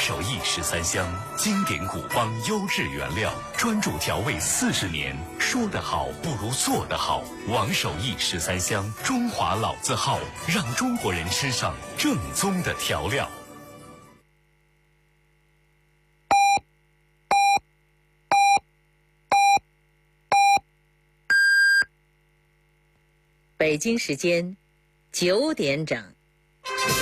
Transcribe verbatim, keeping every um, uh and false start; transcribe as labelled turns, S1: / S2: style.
S1: 手艺十三香，经典古方，优质原料，专注调味四十年。说得好不如做得好。王手艺十三香，中华老字号，让中国人吃上正宗的调料。
S2: 北京时间九点整。